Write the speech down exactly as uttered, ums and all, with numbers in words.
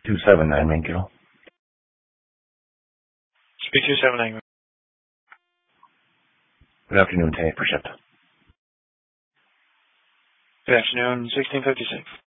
two seven nine, main kilo. Speak two seven nine. Good afternoon, Tay, for shift. Good afternoon, sixteen fifty-six.